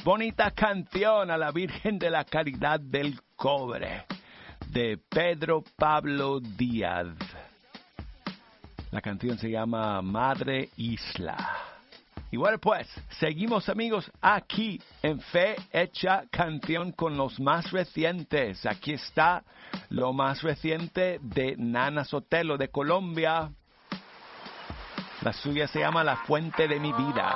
bonita canción a la Virgen de la Caridad del Cobre, de Pedro Pablo Díaz. La canción se llama Madre Isla. Y bueno, pues, seguimos amigos aquí en Fe Hecha Canción con los más recientes. Aquí está lo más reciente de Nana Sotelo de Colombia. La suya se llama La Fuente de mi Vida.